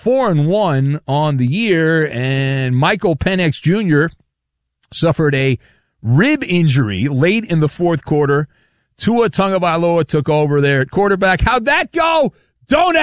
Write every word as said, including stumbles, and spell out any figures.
four and one on the year, and Michael Penix Junior suffered a rib injury late in the fourth quarter. Tua Tagovailoa took over there at quarterback. How'd that go? Don't